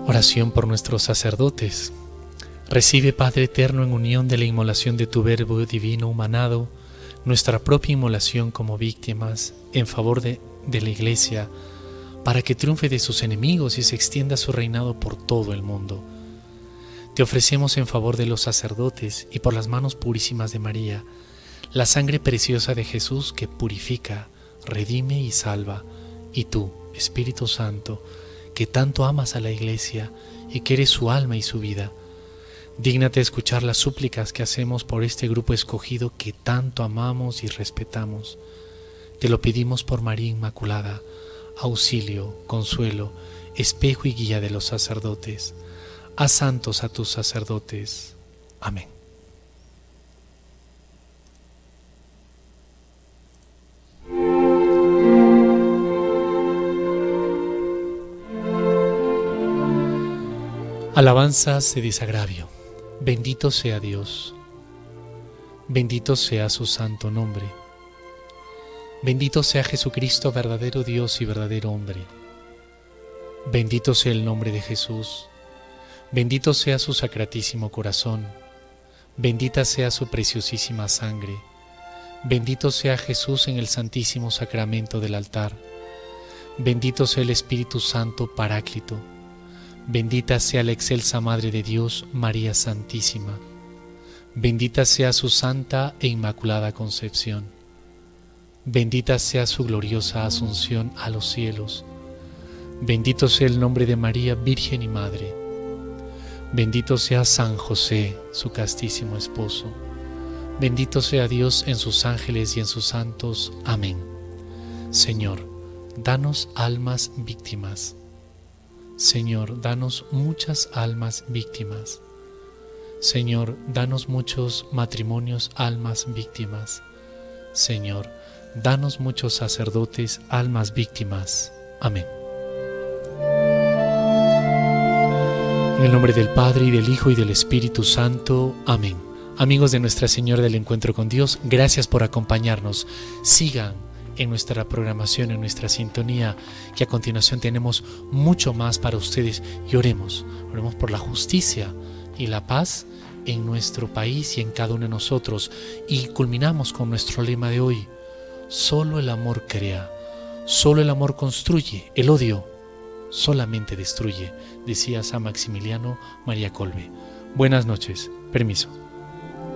Oración por nuestros sacerdotes. Recibe, Padre eterno, en unión de la inmolación de tu Verbo divino humanado, nuestra propia inmolación como víctimas en favor de la Iglesia, para que triunfe de sus enemigos y se extienda su reinado por todo el mundo. Te ofrecemos en favor de los sacerdotes y por las manos purísimas de María, la sangre preciosa de Jesús que purifica, redime y salva, y tú, Espíritu Santo, que tanto amas a la Iglesia y que eres su alma y su vida, dígnate escuchar las súplicas que hacemos por este grupo escogido que tanto amamos y respetamos. Te lo pedimos por María Inmaculada, auxilio, consuelo, espejo y guía de los sacerdotes. Haz santos a tus sacerdotes. Amén. Alabanzas de desagravio. Bendito sea Dios. Bendito sea su santo nombre. Bendito sea Jesucristo, verdadero Dios y verdadero hombre. Bendito sea el nombre de Jesús. Bendito sea su sacratísimo corazón. Bendita sea su preciosísima sangre. Bendito sea Jesús en el santísimo sacramento del altar. Bendito sea el Espíritu Santo Paráclito. Bendita sea la excelsa Madre de Dios, María Santísima. Bendita sea su santa e inmaculada concepción. Bendita sea su gloriosa asunción a los cielos. Bendito sea el nombre de María, Virgen y Madre. Bendito sea San José, su castísimo esposo. Bendito sea Dios en sus ángeles y en sus santos. Amén. Señor, danos almas víctimas. Señor, danos muchas almas víctimas. Señor, danos muchos matrimonios, almas víctimas. Señor, danos muchos sacerdotes, almas víctimas. Amén. En el nombre del Padre, y del Hijo, y del Espíritu Santo. Amén. Amigos de Nuestra Señora del Encuentro con Dios, gracias por acompañarnos. Sigan en nuestra programación, en nuestra sintonía, que a continuación tenemos mucho más para ustedes. Y oremos por la justicia y la paz en nuestro país y en cada uno de nosotros. Y culminamos con nuestro lema de hoy: solo el amor crea, solo el amor construye, el odio solamente destruye, decía San Maximiliano María Kolbe. Buenas noches, permiso.